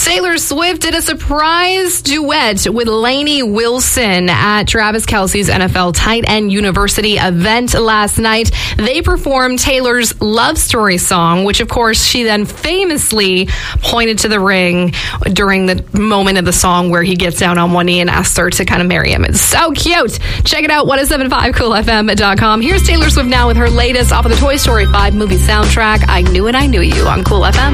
Taylor Swift did a surprise duet with Lainey Wilson at Travis Kelce's NFL Tight End University event last night. They performed Taylor's Love Story song, which, of course, she then famously pointed to the ring during the moment of the song where he gets down on one knee and asks her to kind of marry him. It's so cute. Check it out, 1075coolfm.com. Here's Taylor Swift now with her latest off of the Toy Story 5 movie soundtrack, I Knew It, I Knew You, on Cool FM.